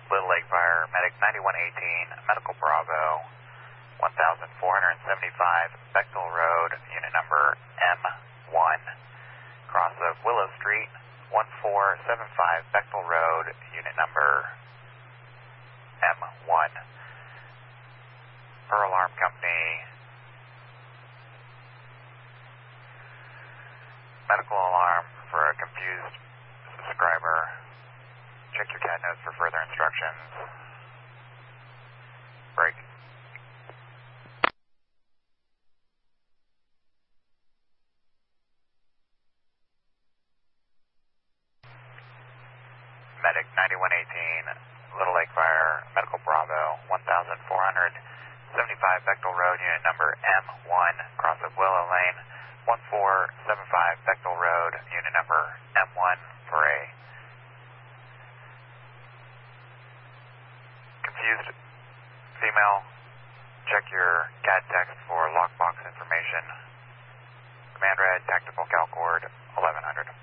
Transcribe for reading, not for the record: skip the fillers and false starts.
Little Lake Fire, Medic 9118, Medical Bravo, 1475 Bechtel Road, unit number M1. Cross of Willow Street, 1475 Bechtel Road, unit number M1. Pearl Alarm Company, medical alarm for a confused subscriber. Check your CAD notes for further instructions. Break. Medic 9118, Little Lake Fire, Medical Bravo, 1475 Bechtel Road, unit number M1, cross of Willow Lane, 1475 Bechtel Road, unit number M1 for a confused female. Check your CAD text for lockbox information. Command Red, Tactical Calcord, 1100.